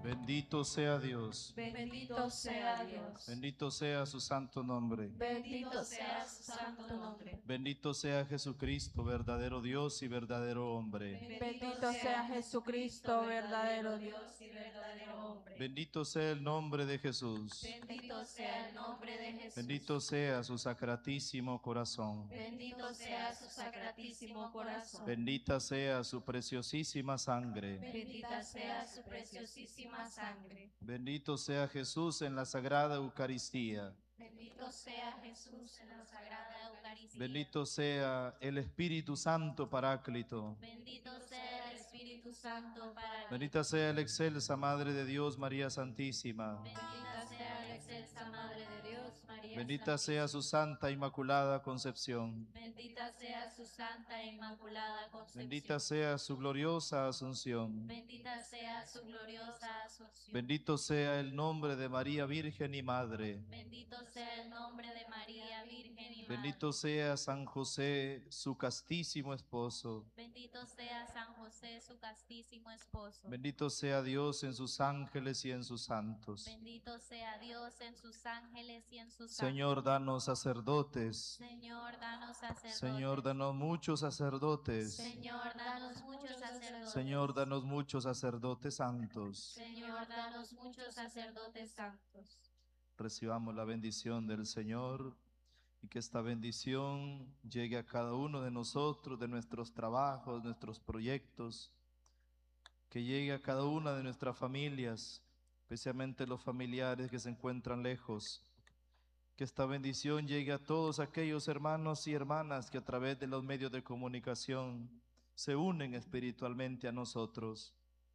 Bendito sea Dios. Bendito sea Dios. Bendito sea su santo nombre. Bendito sea su santo nombre. Bendito sea Jesucristo, verdadero Dios y verdadero hombre. Bendito sea Jesucristo, verdadero Dios y verdadero hombre. Bendito sea el nombre de Jesús. Bendito sea el nombre de Jesús. Bendito sea su sacratísimo corazón. Bendito sea su sacratísimo corazón. Bendita sea su preciosísima sangre. Bendita sea su preciosísima sangre. Bendito sea Jesús en la sagrada Eucaristía. Bendito sea Jesús en la sagrada Eucaristía. Bendito sea el Espíritu Santo Paráclito. Bendito sea el Espíritu Santo para Bendita sea la excelsa Madre de Dios, María Santísima. Bendita sea la excelsa Madre de Dios, María Bendita Santísima. sea su Santa Inmaculada Concepción. Bendita sea su santa e inmaculada concepción. Bendita sea su gloriosa Asunción. Bendita sea su gloriosa asunción. Bendito sea el nombre de María Virgen y Madre. Bendito sea el nombre de María Virgen y Madre. Bendito sea San José, su castísimo esposo. Bendito sea San José, su castísimo esposo. Bendito sea Dios en sus ángeles y en sus santos. Bendito sea Dios en sus ángeles y en sus Señor, santos. danos sacerdotes. Señor, danos sacerdotes. Señor, danos muchos sacerdotes. Señor, danos muchos sacerdotes. Señor, danos muchos sacerdotes santos. Señor, danos muchos sacerdotes santos. Recibamos la bendición del Señor y que esta bendición llegue a cada uno de nosotros, de nuestros trabajos, nuestros proyectos, que llegue a cada una de nuestras familias, especialmente los familiares que se encuentran lejos. Que esta bendición llegue a todos aquellos hermanos y hermanas que a través de los medios de comunicación se unen espiritualmente a nosotros.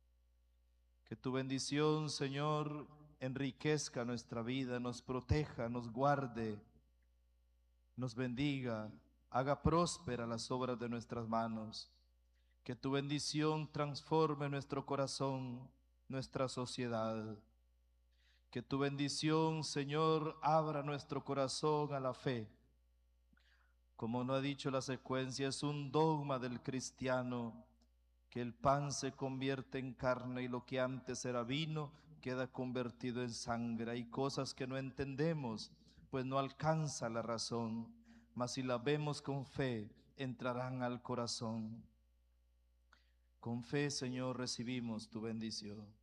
Que tu bendición, Señor, enriquezca nuestra vida, nos proteja, nos guarde, nos bendiga, haga próspera las obras de nuestras manos. Que tu bendición transforme nuestro corazón, nuestra sociedad. Que tu bendición, Señor, abra nuestro corazón a la fe. Como nos ha dicho la secuencia, es un dogma del cristiano que el pan se convierte en carne y lo que antes era vino queda convertido en sangre. Hay cosas que no entendemos, pues no alcanza la razón, mas si las vemos con fe, entrarán al corazón. Con fe, Señor, recibimos tu bendición.